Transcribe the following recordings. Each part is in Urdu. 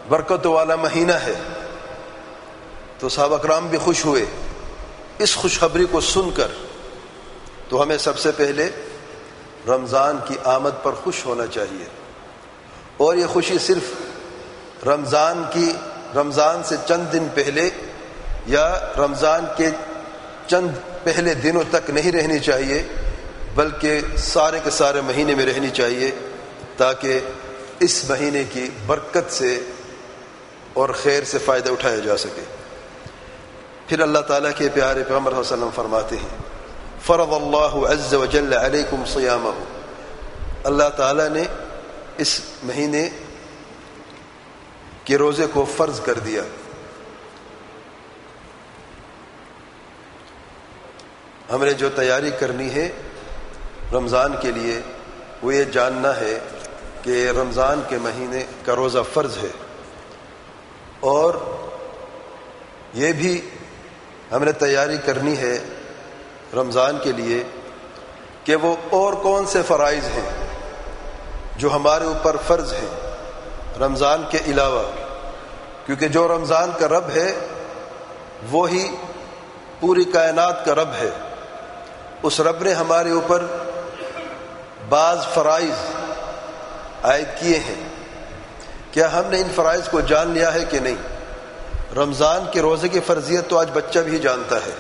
برکت والا مہینہ ہے، تو صحابہ کرام بھی خوش ہوئے۔ اس خوشخبری کو سن کر تو ہمیں سب سے پہلے رمضان کی آمد پر خوش ہونا چاہیے، اور یہ خوشی صرف رمضان سے چند دن پہلے یا رمضان کے چند پہلے دنوں تک نہیں رہنی چاہیے، بلکہ سارے کے سارے مہینے میں رہنی چاہیے، تاکہ اس مہینے کی برکت سے اور خیر سے فائدہ اٹھایا جا سکے۔ پھر اللہ تعالیٰ کے پیارے پیغمبر صلی اللہ علیہ وسلم فرماتے ہیں فرض اللہ عز وجل علیکم صیامہ، اللہ تعالیٰ نے اس مہینے کے روزے کو فرض کر دیا۔ ہم نے جو تیاری کرنی ہے رمضان کے لیے وہ یہ جاننا ہے کہ رمضان کے مہینے کا روزہ فرض ہے، اور یہ بھی ہم نے تیاری کرنی ہے رمضان کے لیے کہ وہ اور کون سے فرائض ہیں جو ہمارے اوپر فرض ہیں رمضان کے علاوہ، کیونکہ جو رمضان کا رب ہے وہی پوری کائنات کا رب ہے۔ اس رب نے ہمارے اوپر بعض فرائض عائد کیے ہیں، کیا ہم نے ان فرائض کو جان لیا ہے کہ نہیں؟ رمضان کے روزے کی فرضیت تو آج بچہ بھی جانتا ہے۔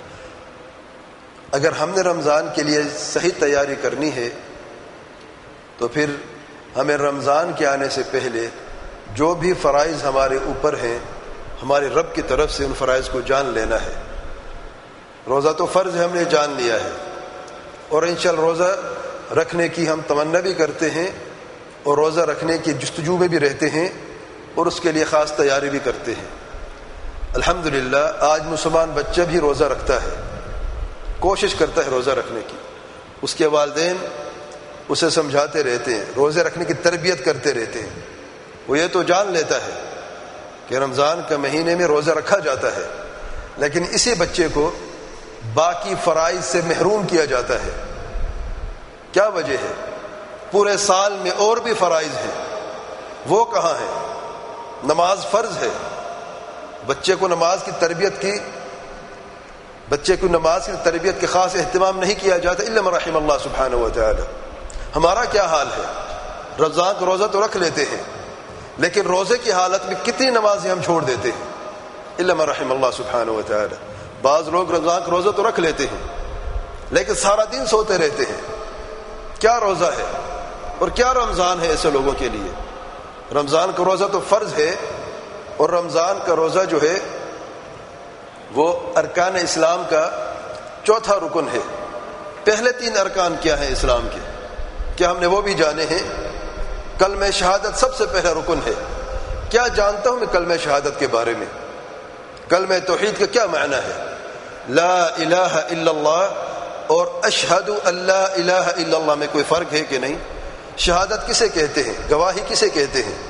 اگر ہم نے رمضان کے لیے صحیح تیاری کرنی ہے تو پھر ہمیں رمضان کے آنے سے پہلے جو بھی فرائض ہمارے اوپر ہیں ہمارے رب کی طرف سے ان فرائض کو جان لینا ہے۔ روزہ تو فرض ہے، ہم نے جان لیا ہے، اور انشاءاللہ روزہ رکھنے کی ہم تمنا بھی کرتے ہیں، اور روزہ رکھنے کی جستجو میں بھی رہتے ہیں، اور اس کے لیے خاص تیاری بھی کرتے ہیں۔ الحمدللہ آج مسلمان بچہ بھی روزہ رکھتا ہے، کوشش کرتا ہے روزہ رکھنے کی، اس کے والدین اسے سمجھاتے رہتے ہیں، روزے رکھنے کی تربیت کرتے رہتے ہیں۔ وہ یہ تو جان لیتا ہے کہ رمضان کے مہینے میں روزہ رکھا جاتا ہے، لیکن اسی بچے کو باقی فرائض سے محروم کیا جاتا ہے۔ کیا وجہ ہے؟ پورے سال میں اور بھی فرائض ہیں، وہ کہاں ہیں؟ نماز فرض ہے، بچے کو نماز کی تربیت کے خاص اہتمام نہیں کیا جاتا الا من رحم اللہ سبحانہ و تعالی۔ ہمارا کیا حال ہے؟ رمضان کا روزہ تو رکھ لیتے ہیں، لیکن روزے کی حالت میں کتنی نمازیں ہم چھوڑ دیتے ہیں الا من رحم اللہ سبحانہ و تعالی۔ بعض لوگ رمضان کا روزہ تو رکھ لیتے ہیں لیکن سارا دن سوتے رہتے ہیں۔ کیا روزہ ہے اور کیا رمضان ہے ایسے لوگوں کے لیے؟ رمضان کا روزہ تو فرض ہے، اور رمضان کا روزہ جو ہے وہ ارکان اسلام کا چوتھا رکن ہے۔ پہلے 3 ارکان کیا ہیں اسلام کے؟ کیا ہم نے وہ بھی جانے ہیں؟ کلمہ شہادت سب سے پہلا رکن ہے۔ کیا جانتا ہوں میں کلمہ شہادت کے بارے میں؟ کلمہ توحید کا کیا معنی ہے؟ لا الہ الا اللہ اور اشہد ان لا الہ الا اللہ میں کوئی فرق ہے کہ نہیں؟ شہادت کسے کہتے ہیں؟ گواہی کسے کہتے ہیں؟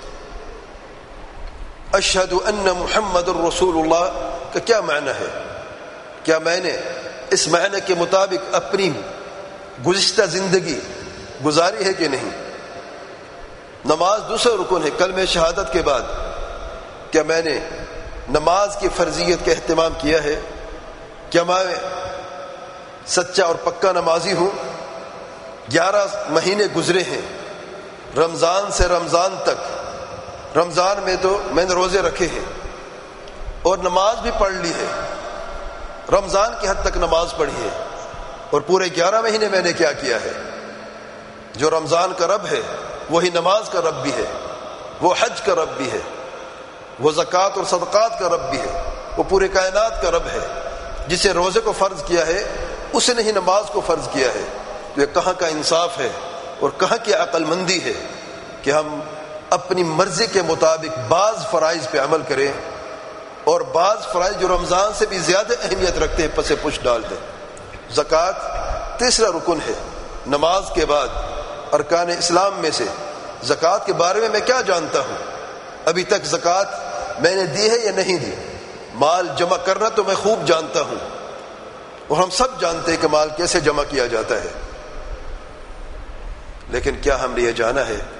اشہد ان محمد الرسول اللہ کا کیا معنی ہے؟ کیا میں نے اس معنی کے مطابق اپنی گزشتہ زندگی گزاری ہے کہ نہیں؟ نماز دوسرا رکن ہے کلمہ شہادت کے بعد۔ کیا میں نے نماز کی فرضیت کا اہتمام کیا ہے؟ کیا میں سچا اور پکا نمازی ہوں؟ 11 مہینے گزرے ہیں رمضان سے رمضان تک۔ رمضان میں تو میں نے روزے رکھے ہیں اور نماز بھی پڑھ لی ہے، رمضان کی حد تک نماز پڑھی ہے، اور پورے 11 مہینے میں نے کیا کیا ہے؟ جو رمضان کا رب ہے وہی نماز کا رب بھی ہے، وہ حج کا رب بھی ہے، وہ زکوٰۃ اور صدقات کا رب بھی ہے، وہ پورے کائنات کا رب ہے۔ جسے روزے کو فرض کیا ہے اس نے ہی نماز کو فرض کیا ہے۔ تو یہ کہاں کا انصاف ہے اور کہاں کی عقل مندی ہے کہ ہم اپنی مرضی کے مطابق بعض فرائض پہ عمل کریں اور بعض فرائض جو رمضان سے بھی زیادہ اہمیت رکھتے ہیں پس پش ڈال دیں۔ زکوٰۃ تیسرا رکن ہے نماز کے بعد ارکان اسلام میں سے۔ زکوٰۃ کے بارے میں کیا جانتا ہوں؟ ابھی تک زکوٰۃ میں نے دی ہے یا نہیں دی؟ مال جمع کرنا تو میں خوب جانتا ہوں، اور ہم سب جانتے ہیں کہ مال کیسے جمع کیا جاتا ہے، لیکن کیا ہم نے یہ جانا ہے